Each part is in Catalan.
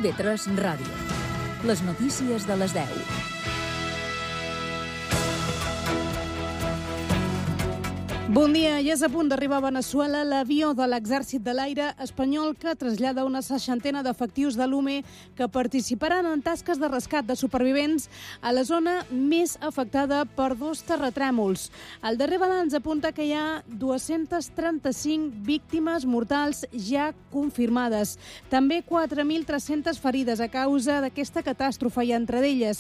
IB3 Ràdio. Les notícies de les 10. Bon dia. Ja és a punt d'arribar a Veneçuela l'avió de l'Exèrcit de l'Aire espanyol que trasllada una 60 d'efectius de l'UME que participaran en tasques de rescat de supervivents a la zona més afectada per 2 terratrèmols. El darrer balanç apunta que hi ha 235 víctimes mortals ja confirmades. També 4.300 ferides a causa d'aquesta catàstrofe i entre d'elles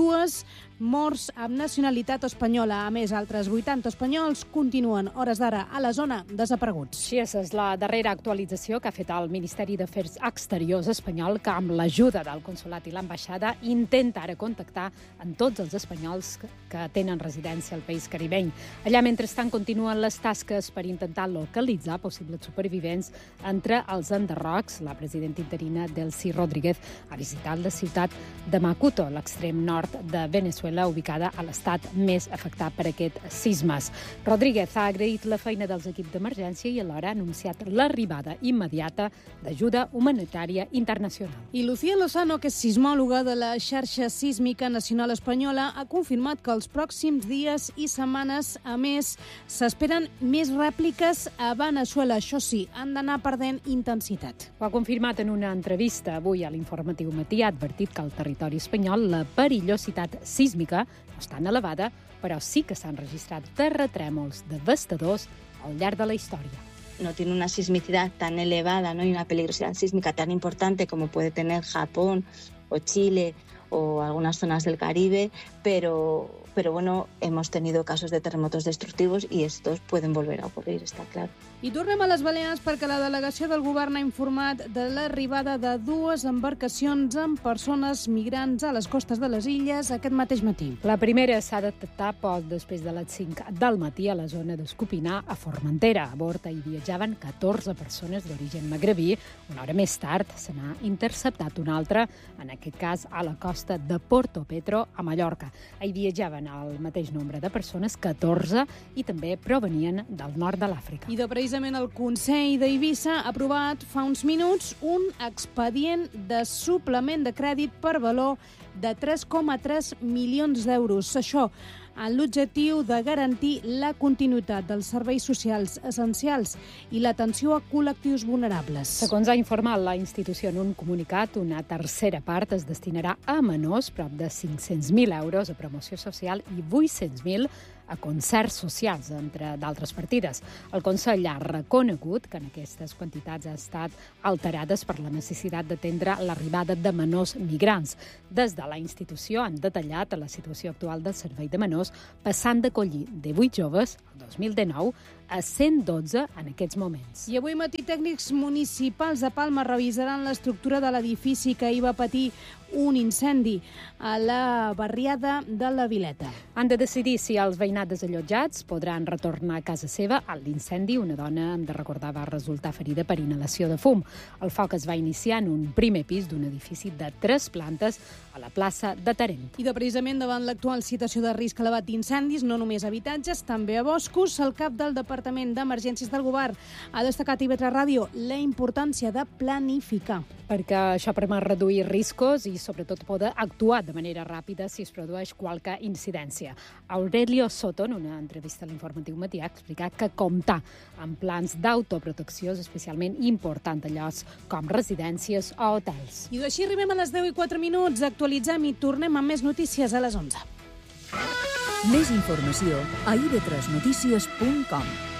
2 morts amb nacionalitat espanyola. A més, altres 80 espanyols continuen, hores d'ara, a la zona desapareguts. Sí, és la darrera actualització que ha fet el Ministeri d'Afers Exteriors espanyol, que amb l'ajuda del Consolat i l'Ambaixada intenta ara contactar amb tots els espanyols que tenen residència al país caribeny. Allà, mentrestant, continuen les tasques per intentar localitzar possibles supervivents. Entre els enderrocs, la presidenta interina Delcy Rodríguez ha visitat la ciutat de Macuto, l'extrem nord de Veneçuela, ubicada a l'estat més afectat per aquests sismes. Rodríguez ha agraït la feina dels equips d'emergència i alhora ha anunciat l'arribada immediata d'ajuda humanitària internacional. I Lucía Lozano, que és sismòloga de la xarxa sísmica nacional espanyola, ha confirmat que els pròxims dies i setmanes, a més, s'esperen més rèpliques a Veneçuela. Això sí, han d'anar perdent intensitat. Ho ha confirmat en una entrevista avui a l'Informatiu Matí. Ha advertit que al territori espanyol la perillositat sísmica no és tan elevada, però sí que s'han registrat terratrèmols devastadors al llarg de la història. No tiene una sismicidad tan elevada, ¿no? Y una peligrosidad sísmica tan importante como puede tener Japón o Chile o algunas zonas del Caribe, pero bueno, hemos tenido casos de terremotos destructivos y estos pueden volver a ocurrir, está claro. I tornem a les Balears perquè la delegació del govern ha informat de l'arribada de 2 embarcacions amb persones migrants a les costes de les illes aquest mateix matí. La primera s'ha detectat poc després de les 5 del matí a la zona d'Escopinar, a Formentera. A bord hi viatjaven 14 persones d'origen magrebí. Una hora més tard se n'ha interceptat una altra, en aquest cas a la costa de Porto Petro, a Mallorca. Hi viatjaven el mateix nombre de persones, 14, i també provenien del nord de l'Àfrica. I precisament el Consell d'Eivissa ha aprovat fa uns minuts un expedient de suplement de crèdit per valor de 3,3 milions d'euros. Això amb l'objectiu de garantir la continuïtat dels serveis socials essencials i l'atenció a col·lectius vulnerables. Segons ha informat la institució en un comunicat, una tercera part es destinarà a menors, prop de 500.000 euros a promoció social i 800.000 a concerts socials, entre d'altres partides. El Consell ha reconegut que en aquestes quantitats han estat alterades per la necessitat d'atendre l'arribada de menors migrants. Des de la institució han detallat la situació actual del servei de menors, passant d'acollir 18 joves el 2019 a 112 en aquests moments. I avui matí tècnics municipals de Palma revisaran l'estructura de l'edifici que hi va patir un incendi a la barriada de la Vileta. Han de decidir si els veïnats desallotjats podran retornar a casa seva. A l'incendi, una dona, hem de recordar, va resultar ferida per inhalació de fum. El foc es va iniciar en un primer pis d'un edifici de 3 plantes a la plaça de Tarent. I precisament davant l'actual situació de risc elevat d'incendis, no només a habitatges, també a boscos, el cap del Departament d'Emergències del Govern ha destacat a IB3 Ràdio la importància de planificar. Perquè això permet reduir riscos i sobretot poder actuar de manera ràpida si es produeix qualque incidència. Aurelio Soto, en una entrevista a l'Informatiu Matí, ha explicat que comptar amb plans d'autoprotecció és especialment important a llocs com residències o hotels. I així arribem a les 10:04, actualitzem i tornem amb més notícies a les 11. Més informació a ib3notícies.com.